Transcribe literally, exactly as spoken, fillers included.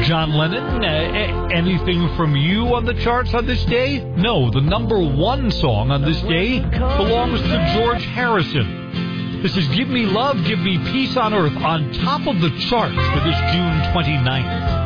John Lennon, uh, a- anything from you on the charts on this day? No, the number one song on this day belongs to George Harrison. This is Give Me Love, Give Me Peace on Earth on top of the charts for this June twenty-ninth.